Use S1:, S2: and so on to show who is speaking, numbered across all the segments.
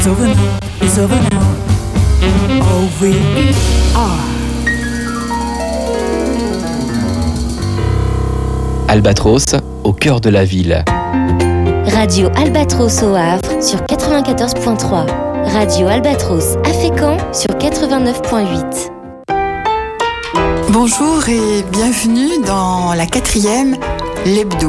S1: is over now. OVER.
S2: Albatros, au cœur de la ville.
S3: Radio Albatros au Havre sur 94.3. Radio Albatros à Fécamp sur 89.8.
S4: Bonjour et bienvenue dans la 4e, l'hebdo.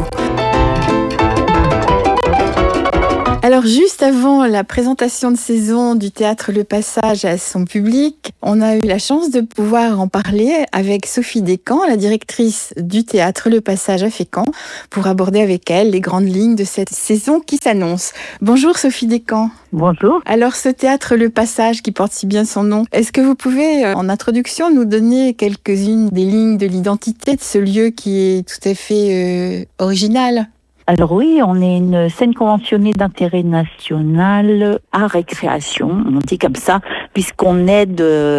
S4: Alors juste avant la présentation de saison du théâtre Le Passage à son public, on a eu la chance de pouvoir en parler avec Sophie Descamps, la directrice du théâtre Le Passage à Fécamp, pour aborder avec elle les grandes lignes de cette saison qui s'annonce. Bonjour Sophie Descamps.
S5: Bonjour.
S4: Alors ce théâtre Le Passage qui porte si bien son nom, est-ce que vous pouvez en introduction nous donner quelques-unes des lignes de l'identité de ce lieu qui est tout à fait original ?
S5: Alors oui, on est une scène conventionnée d'intérêt national à récréation, on dit comme ça, puisqu'on aide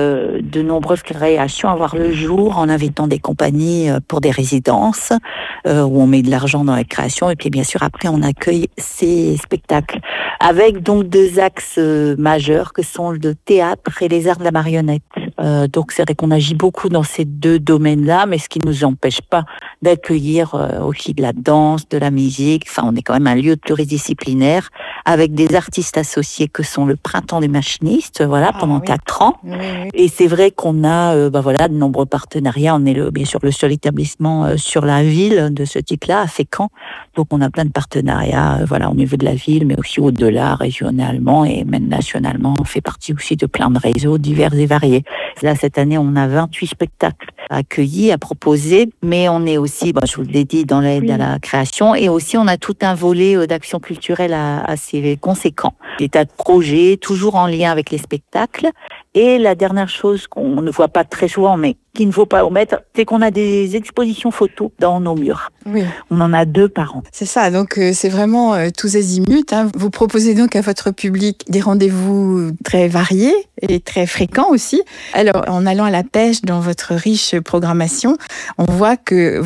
S5: de nombreuses créations à voir le jour en invitant des compagnies pour des résidences où on met de l'argent dans la création et puis bien sûr après on accueille ces spectacles avec donc deux axes majeurs que sont le théâtre et les arts de la marionnette. Donc c'est vrai qu'on agit beaucoup dans ces deux domaines-là, mais ce qui ne nous empêche pas d'accueillir aussi de la danse, de la musique. Enfin, on est quand même un lieu pluridisciplinaire avec des artistes associés que sont le Printemps des machinistes, pendant 4 ans. Oui. Et c'est vrai qu'on a, de nombreux partenariats. On est bien sûr le seul établissement sur la ville de ce type-là, à Fécamp. Donc on a plein de partenariats, au niveau de la ville, mais aussi au-delà, régionalement et même nationalement. On fait partie aussi de plein de réseaux divers et variés. Là, cette année, on a 28 spectacles accueillis, à proposer, mais on est aussi, je vous l'ai dit, dans l'aide à la création, et aussi on a tout un volet d'action culturelle assez conséquent. Des tas de projets, toujours en lien avec les spectacles. Et la dernière chose qu'on ne voit pas très souvent, mais qu'il ne faut pas omettre, c'est qu'on a des expositions photos dans nos murs. Oui. On en a 2 par an.
S4: C'est ça, donc c'est vraiment tous azimuts. Vous proposez donc à votre public des rendez-vous très variés et très fréquents aussi. Alors, en allant à la pêche dans votre riche programmation, on voit que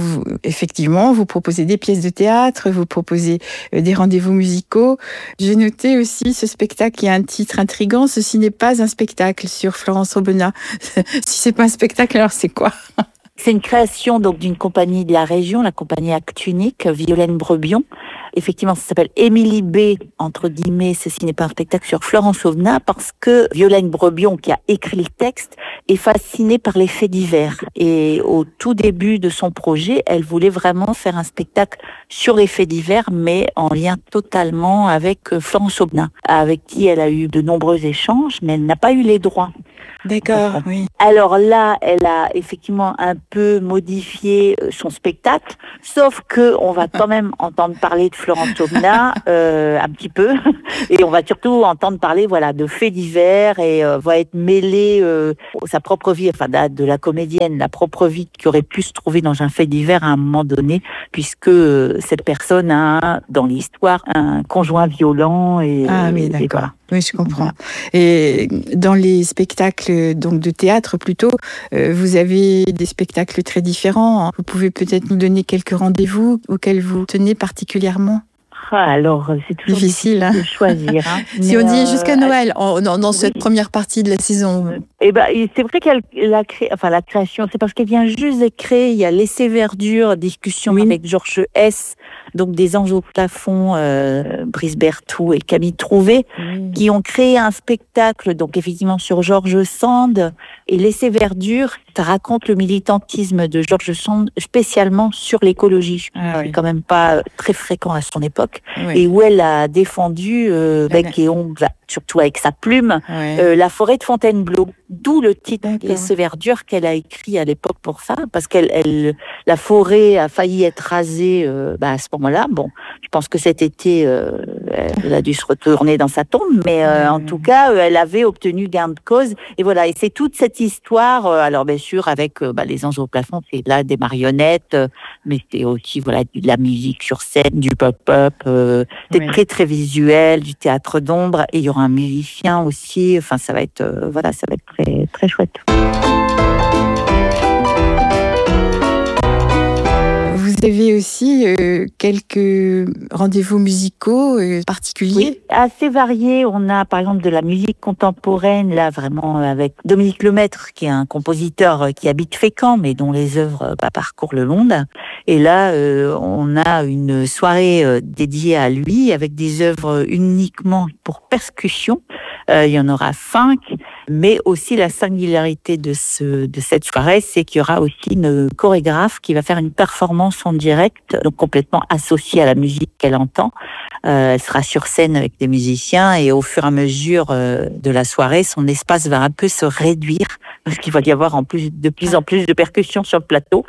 S4: vous proposez des pièces de théâtre, vous proposez des rendez-vous musicaux. J'ai noté aussi ce spectacle qui a un titre intriguant, Ceci n'est pas un spectacle, sur Florence Aubenas. Si c'est pas un spectacle, alors c'est quoi ?
S5: C'est une création donc d'une compagnie de la région, la compagnie Acte Unique, Violaine Brebion. Effectivement, ça s'appelle Émilie B, entre guillemets, Ceci n'est pas un spectacle, sur Florence Aubenas, parce que Violaine Brebion, qui a écrit le texte, est fascinée par les faits divers. Et au tout début de son projet, elle voulait vraiment faire un spectacle sur les faits divers, mais en lien totalement avec Florence Aubenas, avec qui elle a eu de nombreux échanges, mais elle n'a pas eu les droits.
S4: D'accord, oui.
S5: Alors là, elle a effectivement un peu modifié son spectacle, sauf que on va quand même entendre parler de Florence Aubenas un petit peu, et on va surtout entendre parler de faits divers et va être mêlé sa propre vie, de la comédienne, la propre vie qui aurait pu se trouver dans un fait divers à un moment donné, puisque cette personne a dans l'histoire un conjoint violent et
S4: oui, d'accord.
S5: Et voilà.
S4: Oui, je comprends. Et dans les spectacles donc de théâtre plutôt, vous avez des spectacles très différents. Vous pouvez peut-être nous donner quelques rendez-vous auxquels vous tenez particulièrement ?
S5: Alors, c'est toujours difficile de choisir.
S4: Si on dit jusqu'à Noël, dans cette première partie de la saison.
S5: C'est vrai qu'elle la création, c'est parce qu'elle vient juste de créer. Il y a Laissez Verdure, discussion avec Georges S., donc des Anges au plafond, Brice Berthoud et Camille Trouvé, qui ont créé un spectacle, donc effectivement sur Georges Sand. Et Laissez Verdure, ça raconte le militantisme de Georges Sand, spécialement sur l'écologie. C'est quand même pas très fréquent à son époque. Et où elle a défendu bec et ongle, surtout avec sa plume, la forêt de Fontainebleau. D'où le titre Laissez Verdure qu'elle a écrit à l'époque pour ça, parce qu'elle la forêt a failli être rasée à ce moment-là. Bon, je pense que cet été, elle a dû se retourner dans sa tombe, mais en tout cas, elle avait obtenu gain de cause. Et voilà, et c'est toute cette histoire, alors bien sûr, avec les Anges au plafond, c'est là des marionnettes, mais c'est aussi de la musique sur scène, du pop-up, c'est très très visuel, du théâtre d'ombre, et il y aura un musicien aussi. Enfin, ça va être très très chouette.
S4: Vous prévez aussi quelques rendez-vous musicaux particuliers?
S5: Oui, assez variés. On a par exemple de la musique contemporaine, là vraiment avec Dominique Lemaître, qui est un compositeur qui habite Fécamp, mais dont les œuvres parcourent le monde. Et là, on a une soirée dédiée à lui, avec des œuvres uniquement pour percussion. Il y en aura 5, mais aussi la singularité de cette soirée, c'est qu'il y aura aussi une chorégraphe qui va faire une performance en direct, donc complètement associée à la musique qu'elle entend. Elle sera sur scène avec des musiciens et au fur et à mesure de la soirée, son espace va un peu se réduire parce qu'il va y avoir en plus de plus en plus de percussions sur le plateau.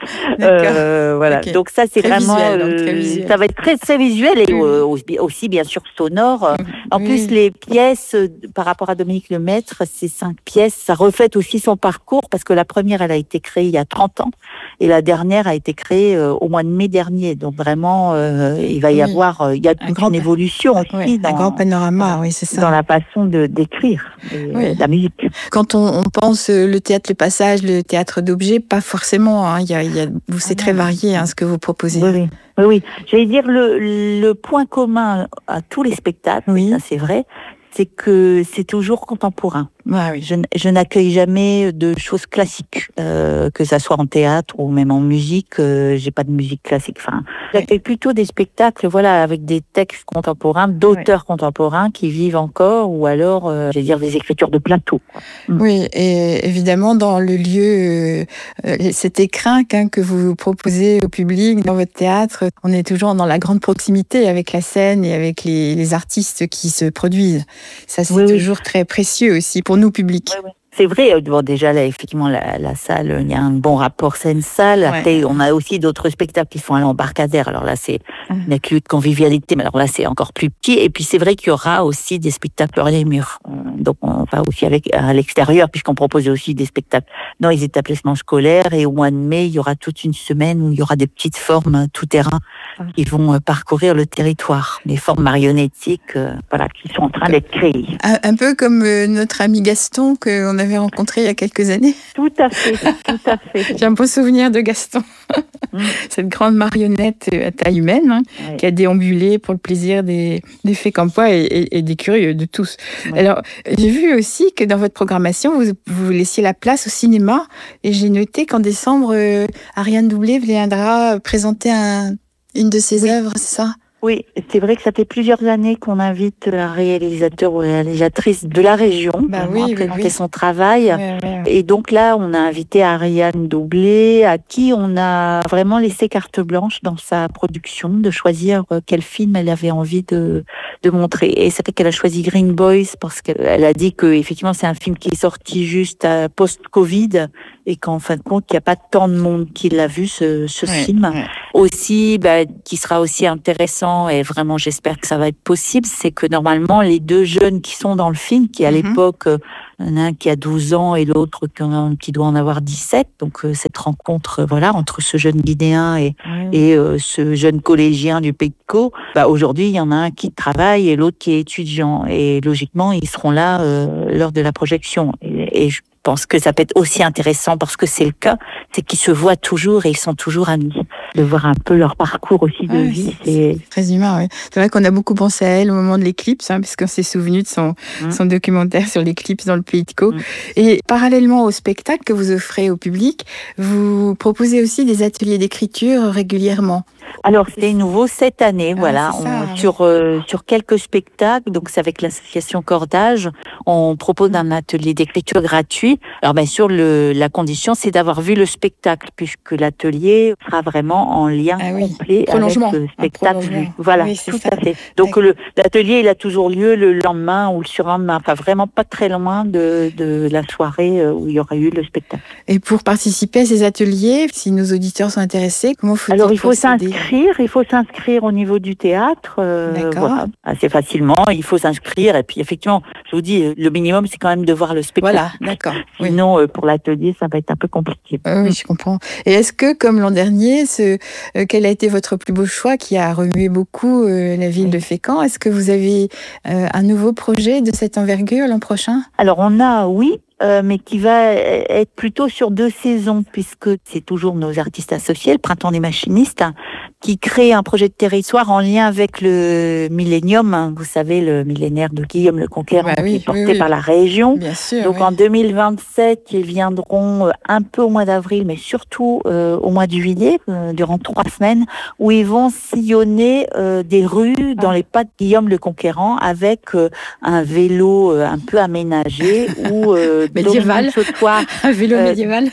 S5: Voilà. Okay. Donc ça, c'est très vraiment, visuel, ça va être très très visuel et aussi bien sûr sonore. En plus, les pièces par rapport à Dominique Lemaître, ces 5 pièces, ça reflète aussi son parcours parce que la première, elle a été créée il y a 30 ans et la dernière a été créée au mois de mai dernier. Donc vraiment, il va y avoir, il y a une évolution aussi
S4: un grand panorama, oui, c'est ça.
S5: Dans la façon d'écrire la musique.
S4: Quand on pense le théâtre Le Passage, le théâtre d'objets, pas forcément. Hein, c'est très varié ce que vous proposez.
S5: Oui. J'allais dire le point commun à tous les spectacles, ça c'est vrai, c'est que c'est toujours contemporain. Je n'accueille jamais de choses classiques, que ça soit en théâtre ou même en musique. J'ai pas de musique classique. Enfin, j'accueille plutôt des spectacles, avec des textes contemporains, d'auteurs contemporains qui vivent encore, ou alors, des écritures de plateau.
S4: Oui, et évidemment dans le lieu, cet écrin que vous proposez au public dans votre théâtre, on est toujours dans la grande proximité avec la scène et avec les artistes qui se produisent. Ça, c'est toujours très précieux aussi pour nous publics.
S5: Oui. C'est vrai, déjà là, effectivement, la salle, il y a un bon rapport scène-salle. Après, on a aussi d'autres spectacles qui sont à l'embarcadère. Alors là, c'est une accueil de convivialité, mais alors là, c'est encore plus petit. Et puis, c'est vrai qu'il y aura aussi des spectacles hors les murs. Donc, on va aussi à l'extérieur, puisqu'on propose aussi des spectacles dans les établissements scolaires. Et au mois de mai, il y aura toute une semaine où il y aura des petites formes tout-terrain qui vont parcourir le territoire. Des formes marionnettiques, qui sont en train d'être créées.
S4: Un peu comme notre ami Gaston qu'on avait rencontré il y a quelques années.
S5: Tout à fait.
S4: J'ai un beau souvenir de Gaston. Cette grande marionnette à taille humaine qui a déambulé pour le plaisir des Fécampois et des curieux, de tous. Alors, j'ai vu aussi que dans votre programmation, vous laissiez la place au cinéma et j'ai noté qu'en décembre, Ariane Doublet viendra présenter une de ses œuvres, c'est ça ?
S5: Oui, c'est vrai que ça fait plusieurs années qu'on invite un réalisateur ou réalisatrice de la région à présenter son travail. Et donc là, on a invité Ariane Doublet, à qui on a vraiment laissé carte blanche dans sa production, de choisir quel film elle avait envie de montrer. Et c'est vrai qu'elle a choisi Green Boys parce qu'elle a dit que effectivement c'est un film qui est sorti juste post-Covid et qu'en fin de compte, il n'y a pas tant de monde qui l'a vu ce film. Aussi, qui sera aussi intéressant, et vraiment j'espère que ça va être possible, c'est que normalement les 2 jeunes qui sont dans le film, qui à l'époque, il y en a un qui a 12 ans et l'autre qui doit en avoir 17, donc cette rencontre entre ce jeune Guinéen et ce jeune collégien du Pays de Caux, aujourd'hui il y en a un qui travaille et l'autre qui est étudiant, et logiquement ils seront là lors de la projection, et je pense que ça peut être aussi intéressant parce que c'est le cas, c'est qu'ils se voient toujours et ils sont toujours amis. De voir un peu leur parcours aussi de vie.
S4: C'est très humain, oui. C'est vrai qu'on a beaucoup pensé à elle au moment de l'éclipse, parce qu'on s'est souvenu de son documentaire sur l'éclipse dans le Pays de Caux. Et parallèlement au spectacle que vous offrez au public, vous proposez aussi des ateliers d'écriture régulièrement.
S5: Alors c'est nouveau cette année, sur quelques spectacles, donc c'est avec l'association Cordage, on propose un atelier d'écriture gratuit. Alors bien sûr, la condition c'est d'avoir vu le spectacle, puisque l'atelier sera vraiment en lien complet avec le spectacle vu. Voilà, tout à fait. Donc l'atelier il a toujours lieu le lendemain ou le surlendemain, vraiment pas très loin de la soirée où il y aura eu le spectacle.
S4: Et pour participer à ces ateliers, si nos auditeurs sont intéressés, comment faut-il procéder ?
S5: Alors il faut s'inscrire au niveau du théâtre, assez facilement. Il faut s'inscrire et puis effectivement, je vous dis, le minimum c'est quand même de voir le spectacle.
S4: Voilà, d'accord.
S5: Sinon, pour l'atelier, ça va être un peu compliqué.
S4: Oui, je comprends. Et est-ce que, comme l'an dernier, quel a été votre plus beau choix qui a remué beaucoup la ville de Fécamp ? Est-ce que vous avez un nouveau projet de cette envergure l'an prochain ?
S5: Alors on a, mais qui va être plutôt sur 2 saisons, puisque c'est toujours nos artistes associés, le Printemps des machinistes, qui crée un projet de territoire en lien avec le Millénium, vous savez, le millénaire de Guillaume le Conquérant, qui est porté par la région.
S4: Bien sûr,
S5: donc en 2027, ils viendront un peu au mois d'avril, mais surtout au mois de juillet, durant 3 semaines, où ils vont sillonner des rues dans les pas de Guillaume le Conquérant avec un vélo un peu aménagé ou
S4: médiéval. Un vélo médiéval.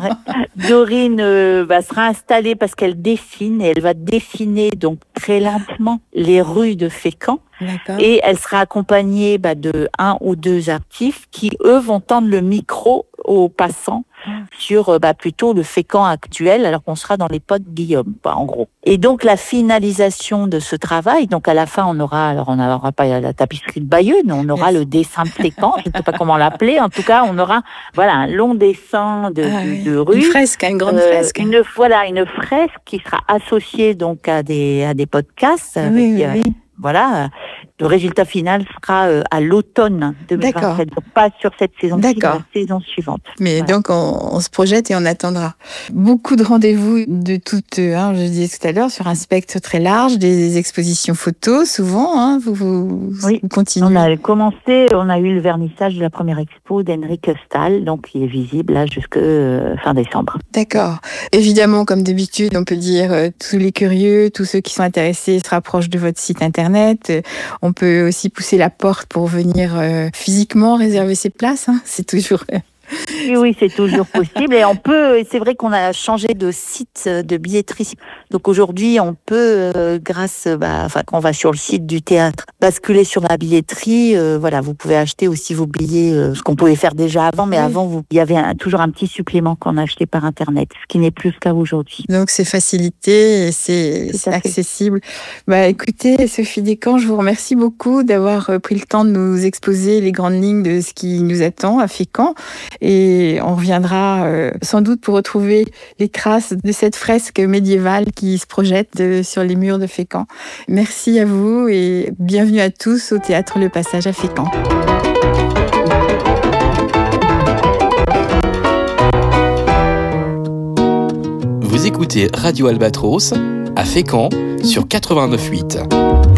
S5: Dorine sera installée parce qu'elle dessine, et elle va dessiner donc très lentement les rues de Fécamp.
S4: D'accord.
S5: Et elle sera accompagnée de 1 ou 2 artistes qui, eux, vont tendre le micro aux passants sur plutôt le Fécamp actuel, alors qu'on sera dans les pas de Guillaume, en gros. Et donc, la finalisation de ce travail, donc à la fin, on n'aura pas la tapisserie de Bayeux, mais on aura le dessin de Fécamp, je ne sais pas comment l'appeler, en tout cas, on aura un long dessin de rue.
S4: Une fresque, une grande fresque.
S5: Une fresque qui sera associée donc à des podcasts.
S4: Oui.
S5: Voilà, le résultat final sera à l'automne 2027, donc pas sur cette saison-ci, mais la saison suivante.
S4: Mais donc, on se projette et on attendra. Beaucoup de rendez-vous de toutes, je disais tout à l'heure, sur un spectre très large, des expositions photos, souvent, vous continuez.
S5: On a commencé, on a eu le vernissage de la première expo d'Henrik Stahl, donc qui est visible là jusque fin décembre.
S4: D'accord. Évidemment, comme d'habitude, on peut dire tous les curieux, tous ceux qui sont intéressés se rapprochent de votre site internet. On peut aussi pousser la porte pour venir physiquement réserver ses places. C'est toujours...
S5: Oui, c'est toujours possible. Et c'est vrai qu'on a changé de site de billetterie. Donc aujourd'hui, on peut, quand on va sur le site du théâtre, basculer sur la billetterie. Vous pouvez acheter aussi vos billets, ce qu'on pouvait faire déjà avant. Mais avant, il y avait toujours un petit supplément qu'on achetait par Internet, ce qui n'est plus le cas aujourd'hui.
S4: Donc c'est facilité et c'est accessible. Écoutez, Sophie Descamps, je vous remercie beaucoup d'avoir pris le temps de nous exposer les grandes lignes de ce qui nous attend à Fécamp. Et on reviendra sans doute pour retrouver les traces de cette fresque médiévale qui se projette sur les murs de Fécamp. Merci à vous et bienvenue à tous au Théâtre Le Passage à Fécamp.
S2: Vous écoutez Radio Albatros à Fécamp sur 89.8.